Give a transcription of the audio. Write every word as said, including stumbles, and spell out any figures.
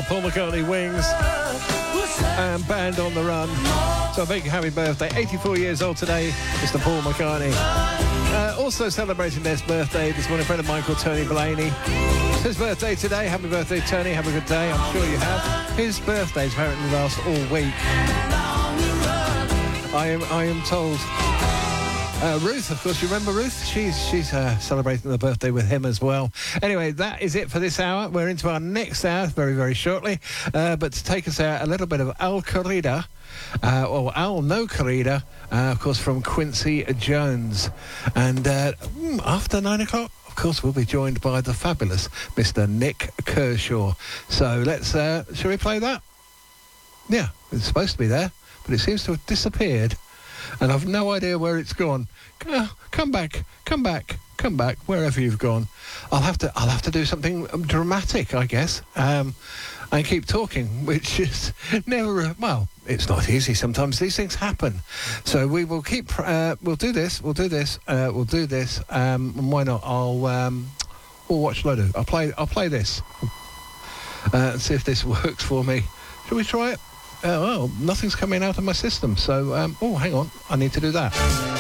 Paul McCartney, Wings, and Band on the Run. So a big happy birthday. eighty-four years old today, Mister Paul McCartney. Uh, also celebrating his birthday this morning, a friend of mine called Tony Blaney. It's his birthday today. Happy birthday, Tony. Have a good day. I'm sure you have. His birthdays apparently last all week. I am, I am told. Uh, Ruth, of course, you remember Ruth? She's she's uh, celebrating the birthday with him as well. Anyway, that is it for this hour. We're into our next hour very, very shortly. Uh, but to take us out, a little bit of Al Corrida, uh, or Al No Corrida, uh, of course, from Quincy Jones. And uh, after nine o'clock, of course, we'll be joined by the fabulous Mister Nick Kershaw. So let's, uh, shall we play that? Yeah, it's supposed to be there, but it seems to have disappeared. And I've no idea where it's gone. Uh, come back, come back, come back, wherever you've gone. I'll have to, I'll have to do something dramatic, I guess, um, and keep talking, which is never. Well, it's not easy. Sometimes these things happen. So we will keep. Uh, we'll do this. We'll do this. Uh, we'll do this. Um, and why not? I'll. Um, oh, what shall I do? I'll play. I'll play this. Uh, and see if this works for me. Shall we try it? Uh, well, nothing's coming out of my system, so, um, oh, hang on, I need to do that.